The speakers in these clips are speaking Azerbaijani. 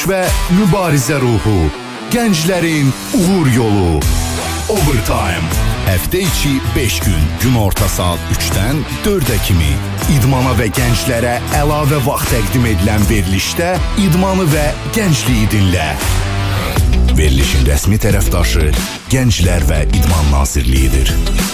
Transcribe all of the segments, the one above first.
və mübarizə ruhu, gənclərin uğur yolu. Overtime. Həftə içi 5 gün, gün orta saat 3-dən 4-ə kimi idmana və gənclərə əlavə vaxt təqdim edilən verilişdə idmanı və gəncliyi dinlə. Verilişin rəsmi tərəfdaşı Gənclər və İdman Nazirliyidir.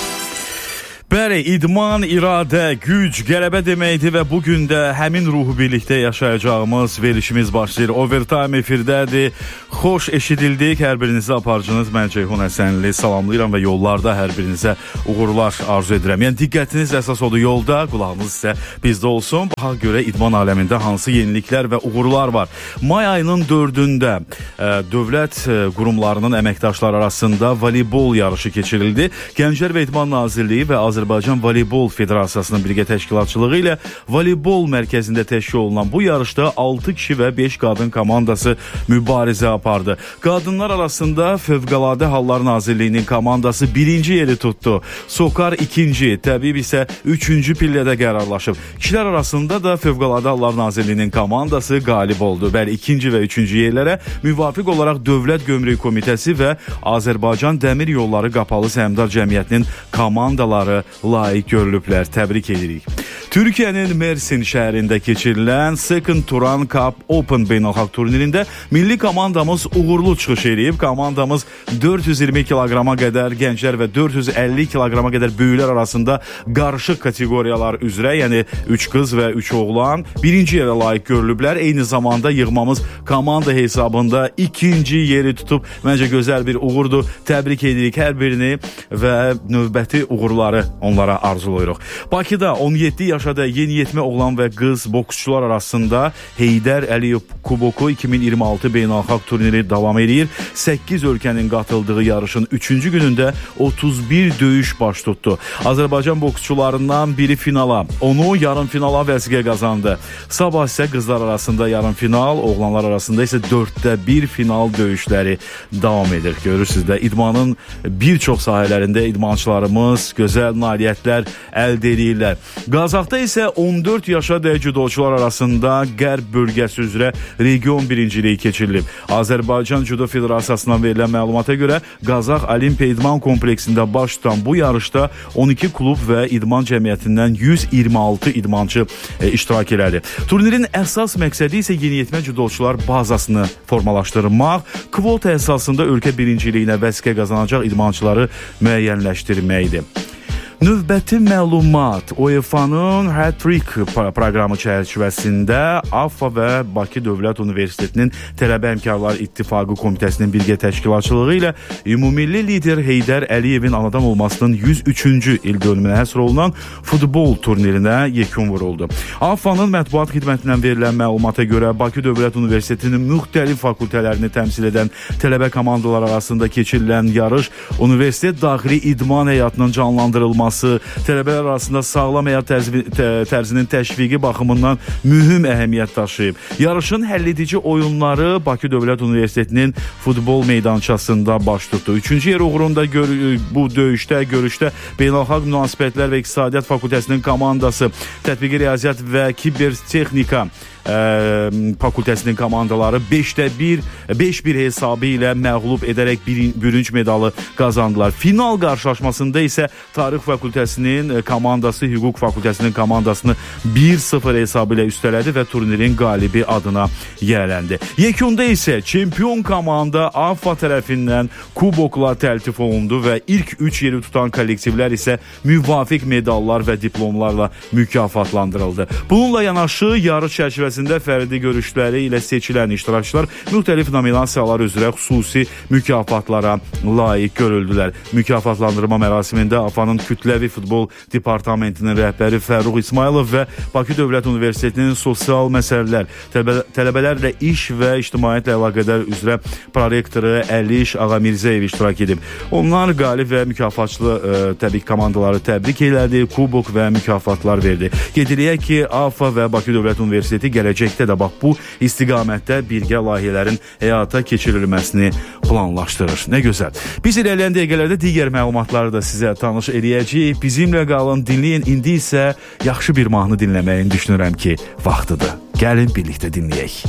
Bəli, idman, iradə, güc, qələbə deməkdir və bugün də həmin ruhu birlikdə yaşayacağımız verilişimiz başlayır. Overtime efirdədir. Xoş eşidildik. Hər birinizə aparıcınız mən Ceyhun Həsənli salamlayıram və yollarda hər birinizə uğurlar arzu edirəm. Yəni diqqətiniz əsas odur yolda, qulağınız isə bizdə olsun. Baxa görə idman aləmində hansı yeniliklər və uğurlar var. May ayının 4-də dövlət qurumlarının əməkdaşları arasında voleybol yarışı keçirildi. Gənclər və İdman Nazirliyi və Azərbaycan Voleybol Federasiyasının birgə təşkilatçılığı ilə voleybol mərkəzində təşkil olunan bu yarışda 6 kişi və 5 qadın komandası mübarizə apardı. Qadınlar arasında Fövqəladə Hallar Nazirliyinin komandası 1-ci yeri tutdu. Sokar 2-ci, Təbib isə 3-cü pillədə qərarlaşıb. Kişilər arasında da Fövqəladə Hallar Nazirliyinin komandası qalib oldu. Bəli, 2-ci və 3-cü yerlərə müvafiq olaraq Dövlət Gömrük Komitəsi və Azərbaycan Dəmir Yolları Qapalı Səhmdar Cəmiyyətinin komandaları layiq görülüblər. Təbrik edirik. Türkiyənin Mersin şəhərində keçirilən Second Turan Cup Open beynəlxalq turnirində milli komandamız uğurlu çıxış edib. Komandamız 420 kiloqrama qədər gənclər və 450 kiloqrama qədər böyüklər arasında qarışıq kateqoriyalar üzrə, yəni 3 qız və 3 oğlan birinci yerə layiq görülüblər. Eyni zamanda yığmamız komanda hesabında ikinci yeri tutub. Məncə gözəl bir uğurdur. Təbrik edirik hər birini və növbəti uğurları onlara arzulayırıq. Bakıda 17 yaşada yeniyetmə oğlan və qız boksçular arasında Heydər Əliyev Kuboku 2026 beynəlxalq turniri davam edir. 8 ölkənin qatıldığı yarışın 3-cü günündə 31 döyüş baş tutdu. Azərbaycan boksçularından biri finala, onu yarım finala vəsiqə qazandı. Sabah isə qızlar arasında yarım final, oğlanlar arasında isə 4-1 final döyüşləri davam edir. Görürsünüz də idmanın bir çox sahələrində idmançılarımız gözəl nailiyyətlər əldə edirlər. Qazaxda isə 14 yaşadək judoçular arasında Qərb bölgəsi üzrə region birinciliyi keçirilib. Azərbaycan Judo Federasiyasından verilən məlumata görə Qazax Olimpiya İdman kompleksində baş tutan bu yarışda 12 klub və idman cəmiyyətindən 126 idmançı iştirak elədi. Turnirin əsas məqsədi isə yeniyetmə judoçular bazasını formalaşdırmaq, kvota əsasında ölkə birinciliyinə vəsiqə qazanacaq idmançıları müəyyənləşdirməkdir. Növbəti məlumat UEFA-nın Hat-Trick proqramı çərçivəsində AFFA və Bakı Dövlət Universitetinin Tələbə Həmkarlar İttifaqı Komitəsinin birgə təşkilatçılığı ilə ümumilli lider Heydər Əliyevin anadan olmasının 103-cü il dönümünə həsr olunan futbol turnirinə yekun vuruldu. AFFA-nın mətbuat xidmətindən verilən məlumata görə Bakı Dövlət Universitetinin müxtəlif fakültələrini təmsil edən tələbə komandalar arasında keçirilən yarış universitet daxili idman həyatının canlandırılması, tələbələr arasında sağlam həyat tərzinin təşviqi baxımından mühüm əhəmiyyət daşıyıb. Yarışın həlledici oyunları Bakı Dövlət Universitetinin futbol meydançasında baş tutdu. 3-cü yer uğrunda bu görüşdə Beynəlxalq Münasibətlər və İqtisadiyyat Fakültəsinin komandası, Tətbiqi Riyaziyyat və Kibertexnika fakültəsinin komandaları 5-1 hesabı ilə məğlub edərək bürünc medalı qazandılar. Final qarşılaşmasında isə Tarix fakültəsinin komandası Hüquq fakültəsinin komandasını 1-0 hesabı ilə üstələdi və turnirin qalibi adına yiyələndi. Yekunda isə çempion komanda AFFA tərəfindən kubokla təltif olundu və ilk 3 yeri tutan kollektivlər isə müvafiq medallar və diplomlarla mükafatlandırıldı. Bununla yanaşı yarış çərçivəsində fərdi görüşləri ilə seçilən iştirakçılar müxtəlif nominasiyalar üzrə xüsusi mükafatlara layiq görüldülər. Mükafatlandırma mərasimində AFFA-nın kütləvi futbol departamentinin rəhbəri Fərruh İsmailov və Bakı Dövlət Universitetinin sosial məsələlər, tələbələrlə iş və ictimaiyyətlə əlaqədar üzrə prorektoru Əliş Ağamirzəyev iştirak edib. Onlar qalib və mükafatçılı təbii komandaları təbrik elədi, kubok və mükafatlar verdi. Qeyd edək ki, AFFA və Bakı Dövlət Universiteti gələcəkdə də bu istiqamətdə birgə layihələrin həyata keçirilməsini planlaşdırır. Nə gözəl. Biz irəliləyən dəqiqələrdə digər məlumatları da sizə tanış edəcəyik. Bizimlə qalın, dinləyin. İndi isə yaxşı bir mahnı dinləməyin düşünürəm ki, vaxtıdır. Gəlin birlikdə dinləyək.